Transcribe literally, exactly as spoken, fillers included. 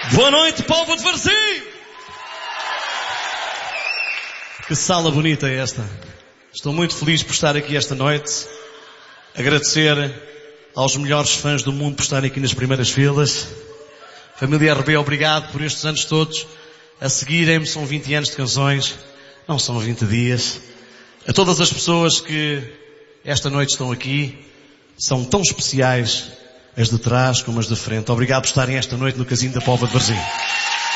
Boa noite, povo de Varzim! Que sala bonita é esta. Estou muito feliz por estar aqui esta noite. Agradecer aos melhores fãs do mundo por estarem aqui nas primeiras filas. Família R B, obrigado por estes anos todos. A seguirem-me, são vinte anos de canções, não são vinte dias. A todas as pessoas que esta noite estão aqui, são tão especiais, as de trás como as de frente. Obrigado por estarem esta noite no Casino da Póvoa de Varzim.